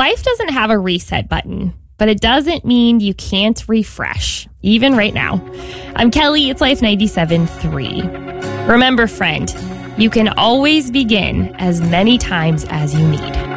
Life doesn't have a reset button, but it doesn't mean you can't refresh, even right now. I'm Kelly, it's Life 97.3. Remember, friend, you can always begin as many times as you need.